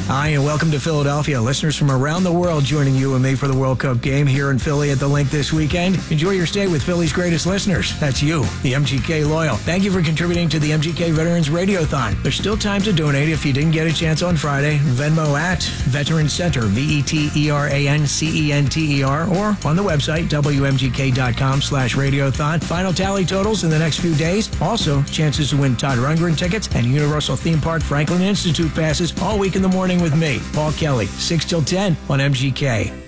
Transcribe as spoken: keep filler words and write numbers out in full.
Hi, and welcome to Philadelphia. Listeners from around the world joining you and me for the World Cup game here in Philly at the Link this weekend. Enjoy your stay with Philly's greatest listeners. That's you, the M G K Loyal. Thank you for contributing to the M G K Veterans Radiothon. There's still time to donate if you didn't get a chance on Friday. Venmo at Veteran Center, V E T E R A N C E N T E R, or on the website, W M G K dot com slash radiothon. Final tally totals in the next few days. Also, chances to win Todd Rundgren tickets and Universal Theme Park Franklin Institute passes all week in the morning with me, Paul Kelly, six till ten on M G K.